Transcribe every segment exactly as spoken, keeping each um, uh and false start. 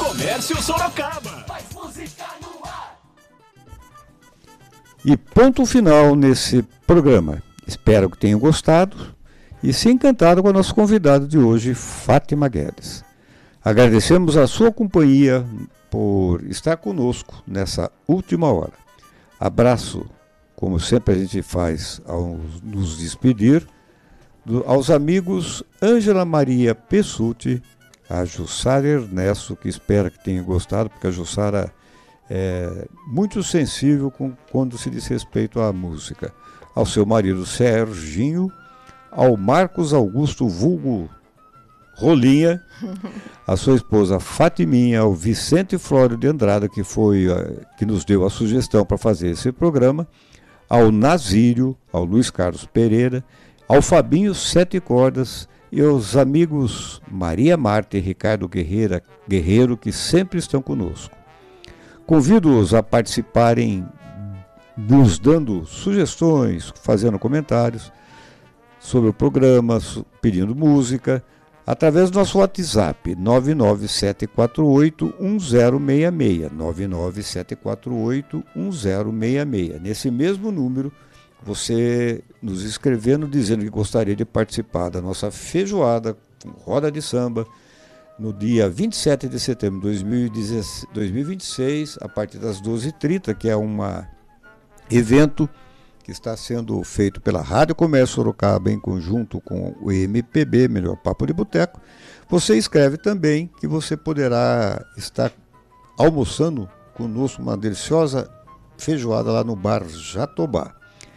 Comércio Sorocaba. Mais música no ar. E ponto final nesse programa. Espero que tenham gostado e se encantado com a nossa convidada de hoje, Fátima Guedes. Agradecemos a sua companhia por estar conosco nessa última hora. Abraço, como sempre a gente faz ao nos despedir, do, aos amigos Ângela Maria Pessutti, a Jussara Ernesto, que espera que tenha gostado, porque a Jussara é muito sensível com, quando se diz respeito à música. Ao seu marido Serginho, ao Marcos Augusto vulgo Rolinha, a sua esposa Fatiminha, ao Vicente Flório de Andrada, que foi que nos deu a sugestão para fazer esse programa, ao Nazírio, ao Luiz Carlos Pereira, ao Fabinho Sete Cordas e aos amigos Maria Marta e Ricardo Guerreira, Guerreiro, que sempre estão conosco. Convido-os a participarem, nos dando sugestões, fazendo comentários sobre o programa, pedindo música, através do nosso WhatsApp, nove nove sete quatro oito um zero seis seis, nove nove sete quatro oito um zero seis seis. Nesse mesmo número, você nos escrevendo, dizendo que gostaria de participar da nossa feijoada com roda de samba, no dia vinte e sete de setembro de dois mil e vinte e seis, a partir das doze e trinta, que é um evento que está sendo feito pela Rádio Comércio Sorocaba em conjunto com o M P B, Melhor Papo de Boteco. Você escreve também que você poderá estar almoçando conosco uma deliciosa feijoada lá no Bar Jatobá.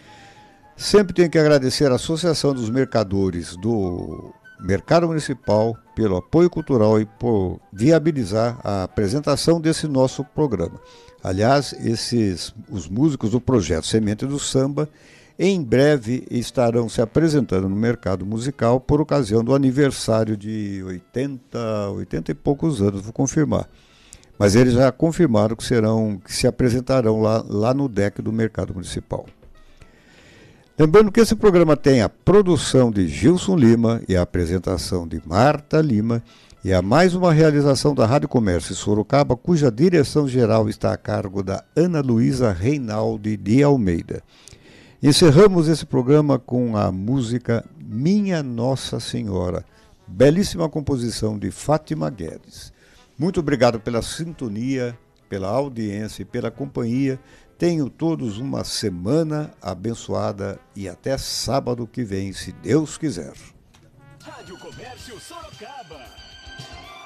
Sempre tenho que agradecer à Associação dos Mercadores do Mercado Municipal pelo apoio cultural e por viabilizar a apresentação desse nosso programa. Aliás, esses, os músicos do projeto Semente do Samba em breve estarão se apresentando no mercado musical por ocasião do aniversário de oitenta, oitenta e poucos anos, vou confirmar. Mas eles já confirmaram que serão, que se apresentarão lá, lá no deck do mercado municipal. Lembrando que esse programa tem a produção de Gilson Lima e a apresentação de Marta Lima, e é mais uma realização da Rádio Comércio Sorocaba, cuja direção geral está a cargo da Ana Luísa Reinaldi de Almeida. Encerramos esse programa com a música Minha Nossa Senhora, belíssima composição de Fátima Guedes. Muito obrigado pela sintonia, pela audiência e pela companhia. Tenham todos uma semana abençoada e até sábado que vem, se Deus quiser. Rádio Comércio Sorocaba.